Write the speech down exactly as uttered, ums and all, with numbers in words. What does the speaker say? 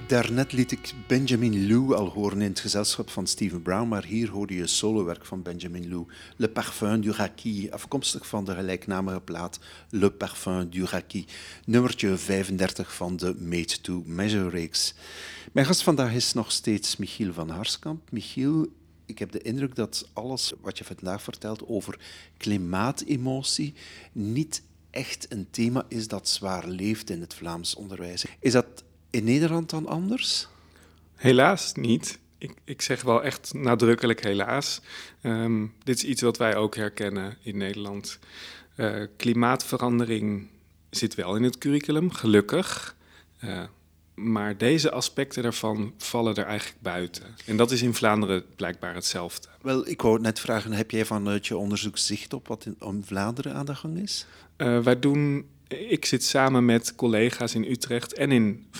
Daarnet liet ik Benjamin Lou al horen in het gezelschap van Stephen Brown, maar hier hoorde je solowerk van Benjamin Lou, Le Parfum du Raki, afkomstig van de gelijknamige plaat Le Parfum du Raki, nummertje vijfendertig van de Made to Measure reeks. Mijn gast vandaag is nog steeds Michiel van Harskamp. Michiel, ik heb de indruk dat alles wat je vandaag vertelt over klimaatemotie niet echt een thema is dat zwaar leeft in het Vlaams onderwijs. Is dat in Nederland dan anders? Helaas niet. Ik, ik zeg wel echt nadrukkelijk helaas. Um, dit is iets wat wij ook herkennen in Nederland. Uh, klimaatverandering zit wel in het curriculum, gelukkig. Uh, maar deze aspecten daarvan vallen er eigenlijk buiten. En dat is in Vlaanderen blijkbaar hetzelfde. Wel, ik wou net vragen, heb jij vanuit je onderzoek zicht op wat in, in Vlaanderen aan de gang is? Uh, wij doen... Ik zit samen met collega's in Utrecht en in